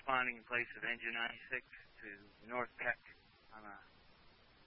responding in place of Engine 96 to North Peck on a